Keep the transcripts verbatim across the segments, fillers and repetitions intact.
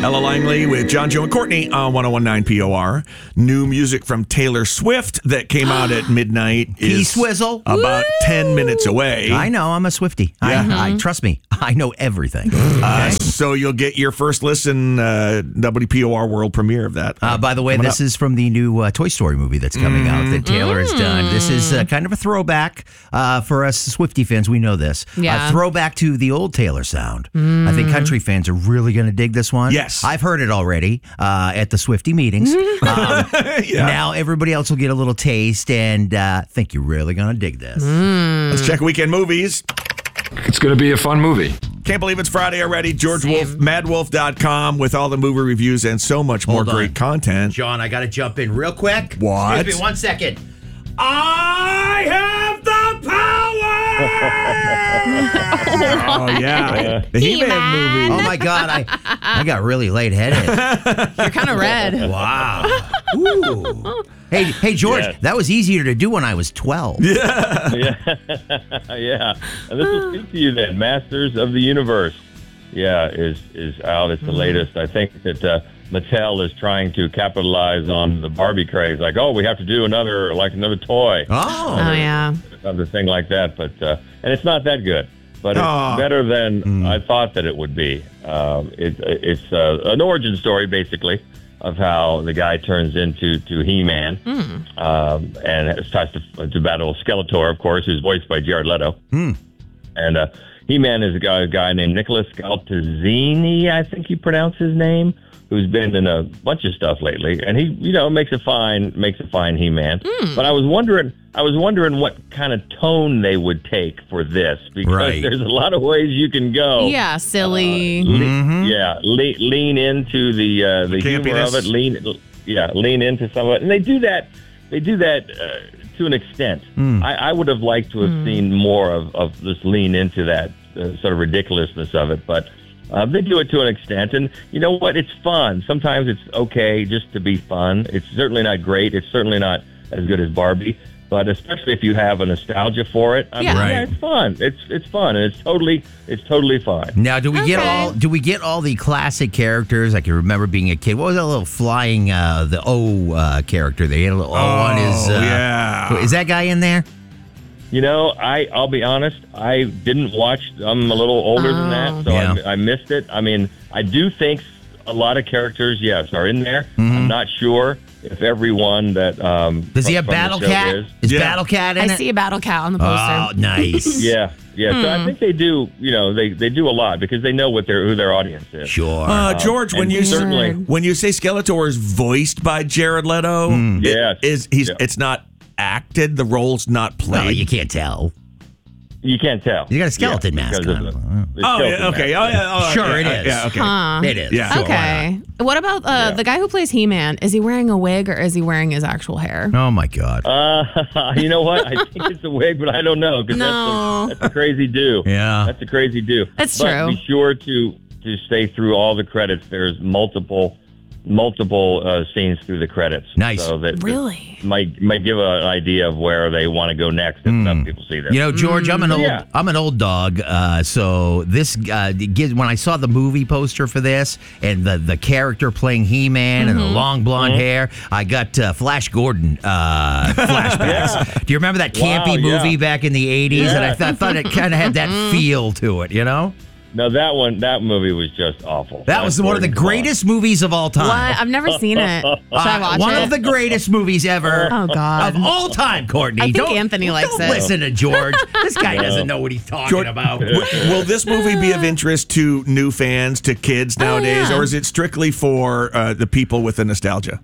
Ella Langley with John, Joe, and Courtney on one oh one point nine P O R. New music from Taylor Swift that came out at midnight is T-Swizzle. about Woo! ten minutes away. I know. I'm a Swiftie. Yeah. I, Mm-hmm. I Trust me. I know everything. Uh, Okay? so you'll get your first listen uh, W P O R world premiere of that. Uh, by the way, coming this up. is from the new uh, Toy Story movie that's coming out that Taylor has done. This is uh, kind of a throwback uh, for us Swiftie fans. We know this. Yeah. A throwback to the old Taylor sound. I think country fans are really going to dig this one. Yes. I've heard it already uh, at the Swiftie meetings. Um, Yeah. Now everybody else will get a little taste, and uh, I think you're really going to dig this. Let's check weekend movies. It's going to be a fun movie. Can't believe it's Friday already. George Same. Wolf, mad wolf dot com with all the movie reviews and so much more Hold on. great content. John, I got to jump in real quick. What? Excuse me one second. I have the power! Oh, yeah. The He-Man He-Man. movie. Oh, my God. I, I got really lightheaded. You're kind of red. Wow. Ooh. Hey, hey, George, Yes. that was easier to do when I was twelve. yeah. yeah. And this will speak to you then. Masters of the Universe. Yeah, is is out. It's the latest. I think that uh, Mattel is trying to capitalize on the Barbie craze. Like, oh, we have to do another, like another toy. Oh. Oh, yeah. Another thing like that. But uh, and it's not that good. But it's Oh. better than I thought that it would be. Um, it, it's uh, an origin story, basically, of how the guy turns into to He-Man um, and starts to, to battle Skeletor, of course, who's voiced by Jared Leto. And uh, He-Man is a guy, a guy named Nicholas Scaltazzini, I think you pronounce his name, who's been in a bunch of stuff lately, and he, you know, makes a fine makes a fine He-Man. But I was wondering, I was wondering what kind of tone they would take for this, because Right. there's a lot of ways you can go. Yeah, silly. Le- Yeah, le- lean into the uh, the humor campiness. of it. Lean, yeah, lean into some of it, and they do that. They do that uh, to an extent. I, I would have liked to have seen more of, of this lean into that uh, sort of ridiculousness of it, but uh, they do it to an extent. And you know what? It's fun. Sometimes it's okay just to be fun. It's certainly not great. It's certainly not as good as Barbie. But especially if you have a nostalgia for it, I mean, Yeah. Right. yeah, it's fun. It's it's fun, and it's totally it's totally fine. Now, do we get Okay. all do we get all the classic characters? I can remember being a kid. What was that little flying uh, the O uh, character? They had a little O on his. Uh, yeah. Is that guy in there? You know, I I'll be honest. I didn't watch. I'm a little older than that, so Yeah. I, I missed it. I mean, I do think a lot of characters, yes, are in there. I'm not sure if everyone that um Does he from- have from the Battle show Cat? is. Is Yeah. Battle Cat in I it? see a battle cat on the Oh, poster. nice. Yeah, yeah. So I think they do. You know, they they do a lot because they know what their who their audience is. Sure. Uh, George, when and you certainly- when you say Skeletor is voiced by Jared Leto, it- Yes. is he's Yeah. it's not acted. The role's not played. well, you can't tell. You can't tell. You got a skeleton Yeah, mask because on. of the- the Oh, skeleton yeah, okay. mask, Oh, yeah. Oh, Sure, yeah, it is. Yeah, okay. Huh. It is. Yeah. So why Okay. What about uh, Yeah. the guy who plays He-Man? Is he wearing a wig or is he wearing his actual hair? not? Oh my God. Uh, you know what? I think it's a wig, but I don't know because No. that's, a, that's a crazy do. Yeah. that's a crazy do. That's but true. Be sure to to stay through all the credits. There's multiple multiple uh, scenes through the credits. Nice. So that Really? that might might give a, an idea of where they want to go next if enough people see this. You know, George, I'm an old Yeah. I'm an old dog. Uh, so this uh, gives when I saw the movie poster for this and the the character playing He-Man and the long blonde hair, I got uh, Flash Gordon uh, flashbacks. Do you remember that campy Wow, yeah. movie back in the eighties? And I Yeah. th- I thought it kind of had that feel to it. You know, No, that one that movie was just awful. that was one of the Gordon, come on. greatest movies of all time. What? I've never seen it. Should I Uh, watch one it? of the greatest movies ever. Oh, God. Of all time, Courtney. I think don't, Anthony likes don't it. listen to George. This guy doesn't know what he's talking George, about. w- will this movie be of interest to new fans, to kids nowadays, yeah. or is it strictly for uh, the people with the nostalgia?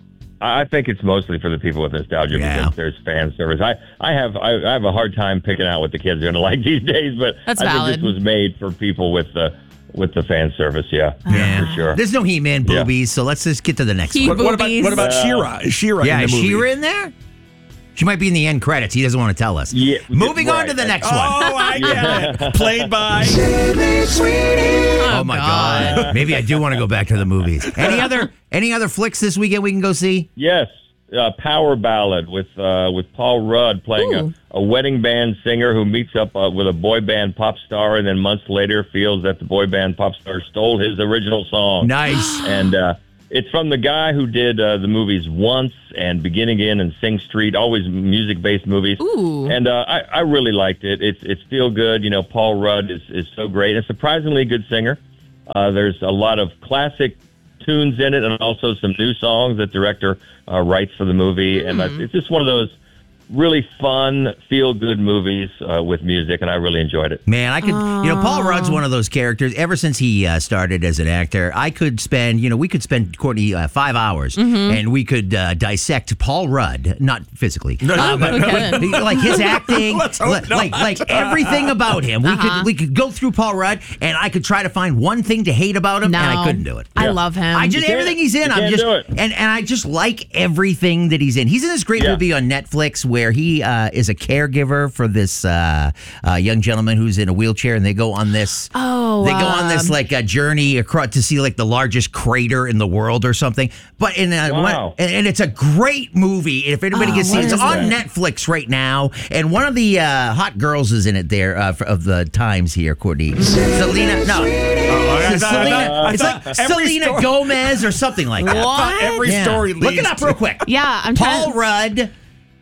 I think it's mostly for the people with nostalgia Yeah. because there's fan service. I, I have I, I have a hard time picking out what the kids are going to like these days, but That's I valid. think this was made for people with the with the fan service. Yeah, Yeah. for sure. There's no He-Man Yeah. boobies, so let's just get to the next He- one. What, what about Boobies. what about She-Ra? Is She-Ra Yeah, in is the movie? She-Ra in there? She might be in the end credits. He doesn't want to tell us. Yeah, Moving on right. to the next Oh, one. I get it. Played by. Oh my God. Maybe I do want to go back to the movies. Any other any other flicks this weekend we can go see? Yes, uh, power ballad with uh, with Paul Rudd playing a, a wedding band singer who meets up uh, with a boy band pop star, and then months later feels that the boy band pop star stole his original song. Nice. And uh, it's from the guy who did uh, the movies Once and Begin Again and Sing Street, always music-based movies. Ooh. And uh, I, I really liked it. It's it's feel good. You know, Paul Rudd is, is so great. And surprisingly good singer. Uh, there's a lot of classic tunes in it and also some new songs that director uh, writes for the movie. Mm. And uh, it's just one of those really fun, feel-good movies uh, with music, and I really enjoyed it. Man, I could, oh. you know, Paul Rudd's one of those characters. Ever since he uh, started as an actor, I could spend, you know, we could spend, Courtney, uh, five hours, mm-hmm. and we could uh, dissect Paul Rudd, not physically, no, uh, but, okay. but, like his acting, like, like like everything about him. We uh-huh. could we could go through Paul Rudd, and I could try to find one thing to hate about him, no. and I couldn't do it. I yeah. love him. I just you everything he's in. You I'm can't just do it. and and I just like everything that he's in. He's in this great yeah. movie on Netflix where he uh, is a caregiver for this uh, uh, young gentleman who's in a wheelchair, and they go on this. Oh, they go on this um, like a journey across to see like the largest crater in the world or something. But in uh, wow. one, and, and it's a great movie. If anybody Oh, can see it, what it's is on that? Netflix right now, and one of the uh, hot girls is in it there uh, for, of the times here, Courtney. Selena, no, Oh, I thought- I Selena, thought- I it's thought like every Selena story- Gomez or something like that. I thought every Yeah. story Look leads it up to- real quick. Yeah, I'm Paul trying. Rudd.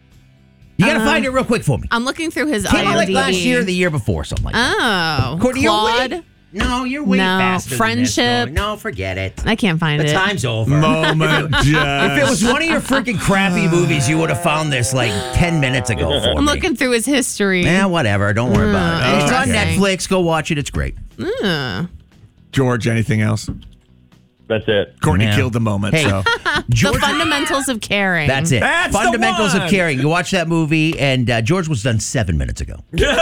You gotta Uh, find it real quick for me. I'm looking through his Came out like I M D B. last year, or the year before, something like that. Oh, Courtney, you're Claude. way- no, you're way No, faster. than this, Friendship. Courtney. No, forget it. I can't find The it. time's over. Moment. If it was one of your freaking crappy movies, you would have found this like ten minutes ago for I'm me. looking through his history. Yeah, whatever. Don't worry about it. Mm, It's on interesting. Netflix. Go watch it. It's great. Mm. George, anything else? That's it. Courtney Yeah. killed the moment. Hey, So The George. fundamentals of caring. That's it. That's the Fundamentals of one. Caring. You watch that movie, and uh, George was done seven minutes ago.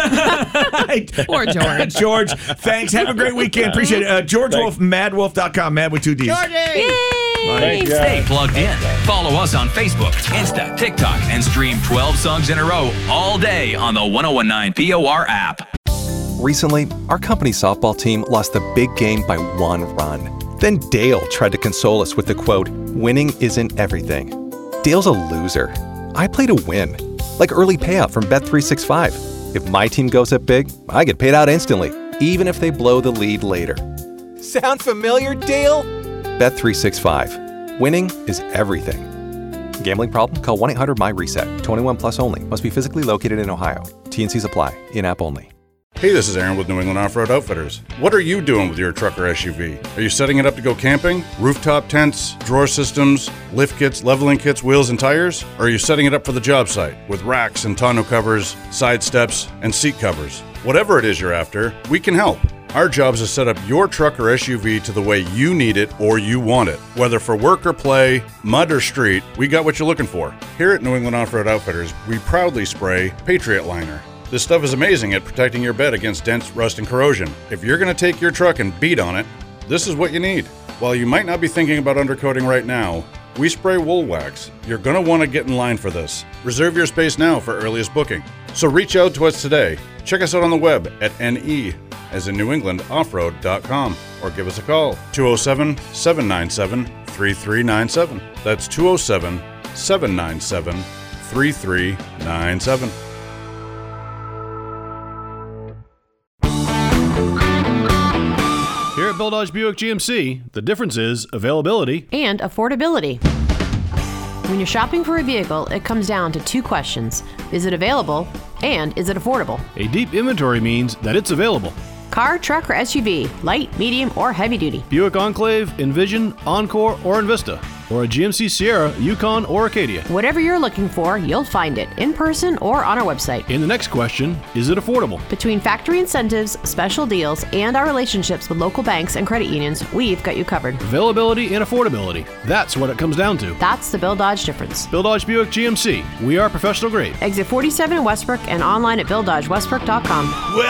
Poor George. George, thanks. Have a great weekend. Appreciate it. Uh, George Wolf, mad wolf dot com, mad with two D's. Yay! Thank you. Stay plugged in. Follow us on Facebook, Insta, TikTok, and stream twelve songs in a row all day on the ten nineteen P O R app. Recently, our company softball team lost the big game by one run. Then Dale tried to console us with the quote, "Winning isn't everything." Dale's a loser. I play to win. Like early payout from Bet three sixty-five. If my team goes up big, I get paid out instantly, even if they blow the lead later. Sound familiar, Dale? Bet three sixty-five. Winning is everything. Gambling problem? Call one eight hundred M Y reset. twenty-one plus only. Must be physically located in Ohio. T N Cs apply. In-app only. Hey, this is Aaron with New England Off-Road Outfitters. What are you doing with your truck or S U V? Are you setting it up to go camping? Rooftop tents, drawer systems, lift kits, leveling kits, wheels, and tires? Or are you setting it up for the job site with racks and tonneau covers, side steps, and seat covers? Whatever it is you're after, we can help. Our job is to set up your truck or S U V to the way you need it or you want it. Whether for work or play, mud or street, we got what you're looking for. Here at New England Off-Road Outfitters, we proudly spray Patriot Liner. This stuff is amazing at protecting your bed against dents, rust, and corrosion. If you're going to take your truck and beat on it, this is what you need. While you might not be thinking about undercoating right now, we spray wool wax. You're going to want to get in line for this. Reserve your space now for earliest booking. So reach out to us today. Check us out on the web at N E, as in New England Offroad dot com, or give us a call, two oh seven, seven nine seven, three three nine seven. That's two oh seven, seven nine seven, three three nine seven. Here at Bill Dodge Buick G M C, the difference is availability and affordability. When you're shopping for a vehicle, it comes down to two questions. Is it available? And is it affordable? A deep inventory means that it's available. Car, truck, or S U V, light, medium, or heavy duty. Buick Enclave, Envision, Encore, or Envista. Or a G M C Sierra, Yukon, or Acadia. Whatever you're looking for, you'll find it in person or on our website. And the next question, is it affordable? Between factory incentives, special deals, and our relationships with local banks and credit unions, we've got you covered. Availability and affordability. That's what it comes down to. That's the Bill Dodge difference. Bill Dodge Buick G M C. We are professional grade. Exit forty-seven in Westbrook and online at bill dodge westbrook dot com.